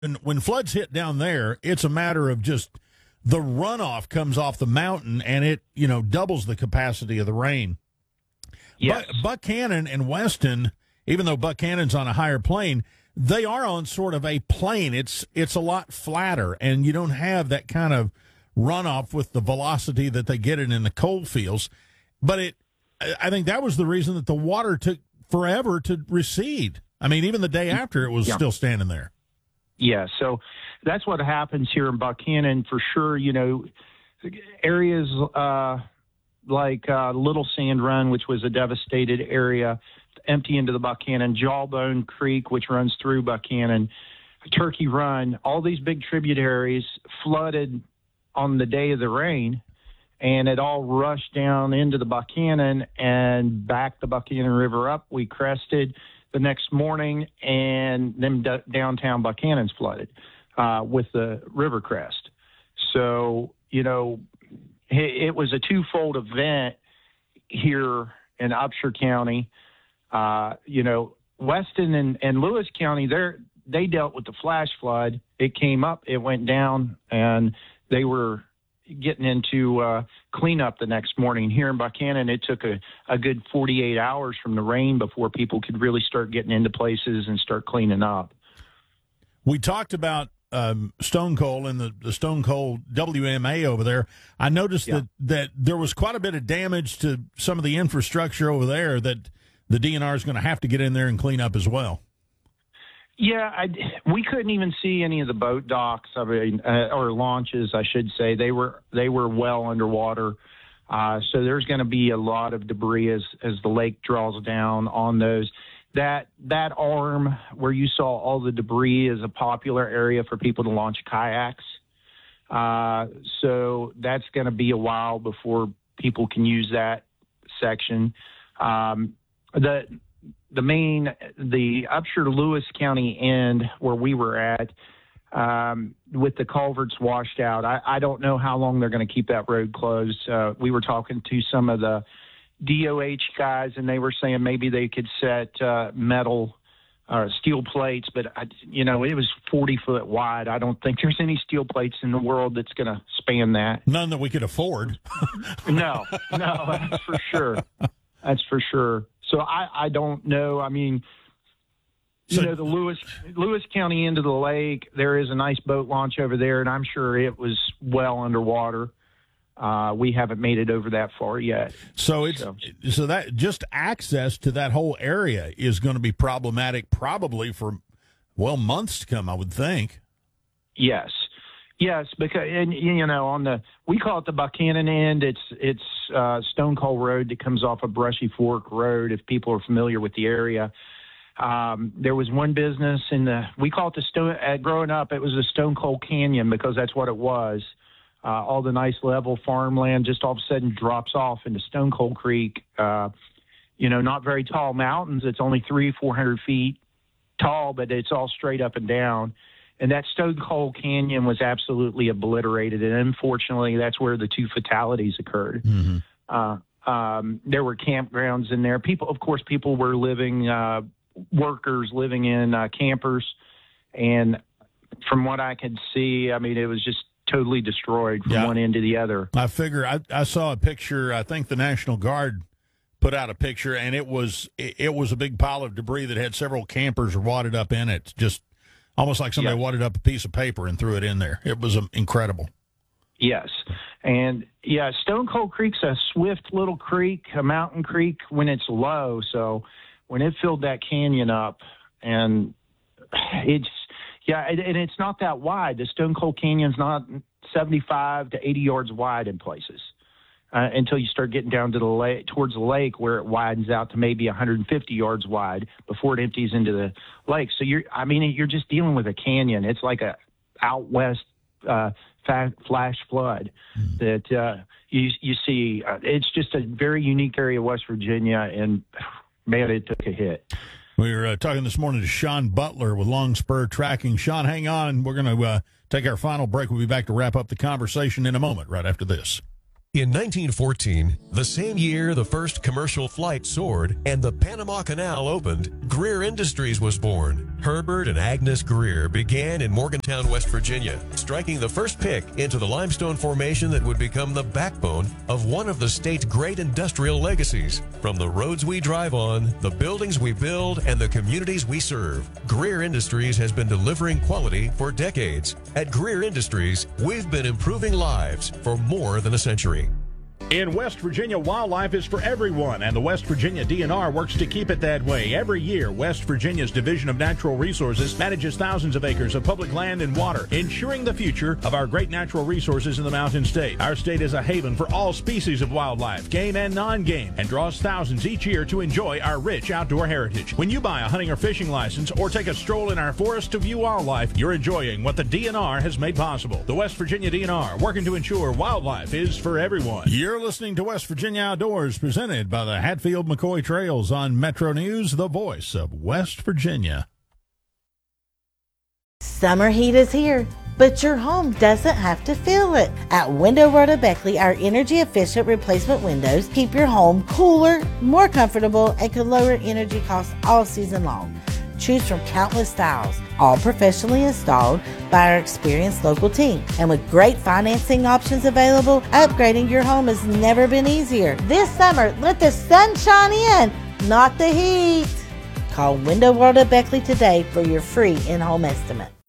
And when floods hit down there, it's a matter of just the runoff comes off the mountain and it, doubles the capacity of the rain. Yes. Buckhannon and Weston, even though Buckhannon's on a higher plane, they are on sort of a plane. It's a lot flatter, and you don't have that kind of runoff with the velocity that they get it in the coal fields. But I think that was the reason that the water took forever to recede. I mean, even the day after, it was still standing there. Yeah, so that's what happens here in Buckhannon for sure. Areas like Little Sand Run, which was a devastated area, empty into the Buckhannon, Jawbone Creek, which runs through Buckhannon, Turkey Run, all these big tributaries flooded on the day of the rain, and it all rushed down into the Buckhannon and backed the Buckhannon River up. We crested the next morning, and then downtown Buckhannon's flooded with the river crest. So, it was a twofold event here in Upshur County. Weston and Lewis County, they dealt with the flash flood. It came up, it went down, and they were getting into cleanup the next morning. Here in Buckhannon, it took a good 48 hours from the rain before people could really start getting into places and start cleaning up. We talked about Stone Coal and the Stone Coal WMA over there. I noticed that there was quite a bit of damage to some of the infrastructure over there that the DNR is going to have to get in there and clean up as well. Yeah, we couldn't even see any of the boat docks, or launches, I should say. They were well underwater. So there's going to be a lot of debris as the lake draws down on those. That arm where you saw all the debris is a popular area for people to launch kayaks. So that's going to be a while before people can use that section. The Upshur Lewis County end where we were at, with the culverts washed out, I don't know how long they're going to keep that road closed. We were talking to some of the DOH guys, and they were saying maybe they could set metal steel plates, but it was 40 foot wide. I don't think there's any steel plates in the world that's going to span that. None that we could afford. No, that's for sure. That's for sure. So I don't know. I mean, the Lewis County end of the lake, there is a nice boat launch over there, and I'm sure it was well underwater. We haven't made it over that far yet. So that just access to that whole area is going to be problematic probably for, months to come, I would think. Yes, because we call it the Buckhannon end. It's Stone Coal Road that comes off of Brushy Fork Road. If people are familiar with the area, there was one business we call it the Stone. Growing up, it was the Stone Coal Canyon because that's what it was. All the nice level farmland just all of a sudden drops off into Stone Coal Creek. Not very tall mountains. It's only 300-400 feet tall, but it's all straight up and down. And that Stone Coal Canyon was absolutely obliterated. And unfortunately, that's where the two fatalities occurred. Mm-hmm. There were campgrounds in there. People were living, workers living in campers. And from what I could see, I mean, it was just totally destroyed from one end to the other. I figure I saw a picture. I think the National Guard put out a picture, and it was a big pile of debris that had several campers wadded up in it. Just almost like somebody wadded up a piece of paper and threw it in there. It was incredible. Yes. And, Stone Coal Creek's a swift little creek, a mountain creek when it's low. So when it filled that canyon up, and and it's not that wide. The Stone Coal Canyon's not 75 to 80 yards wide in places until you start getting down to the lake, towards the lake, where it widens out to maybe 150 yards wide before it empties into the lake. So you're just dealing with a canyon. It's like a out west flash flood that you see. It's just a very unique area of West Virginia, and man, it took a hit. We were talking this morning to Sean Butler with Longspur Tracking. Sean, hang on. We're going to take our final break. We'll be back to wrap up the conversation in a moment, right after this. In 1914, the same year the first commercial flight soared and the Panama Canal opened, Greer Industries was born. Herbert and Agnes Greer began in Morgantown, West Virginia, striking the first pick into the limestone formation that would become the backbone of one of the state's great industrial legacies. From the roads we drive on, the buildings we build, and the communities we serve, Greer Industries has been delivering quality for decades. At Greer Industries, we've been improving lives for more than a century. In West Virginia, wildlife is for everyone, and the West Virginia DNR works to keep it that way. Every year, West Virginia's Division of Natural Resources manages thousands of acres of public land and water, ensuring the future of our great natural resources in the Mountain State. Our state is a haven for all species of wildlife, game and non-game, and draws thousands each year to enjoy our rich outdoor heritage. When you buy a hunting or fishing license or take a stroll in our forest to view wildlife, you're enjoying what the DNR has made possible. The West Virginia DNR, working to ensure wildlife is for everyone. You're listening to West Virginia Outdoors, presented by the Hatfield-McCoy Trails on Metro News, the voice of West Virginia. Summer heat is here, but your home doesn't have to feel it. At Window World of Beckley, our energy-efficient replacement windows keep your home cooler, more comfortable, and can lower energy costs all season long. Choose from countless styles, all professionally installed by our experienced local team. And with great financing options available, upgrading your home has never been easier. This summer, let the sun shine in, not the heat. Call Window World of Beckley today for your free in-home estimate.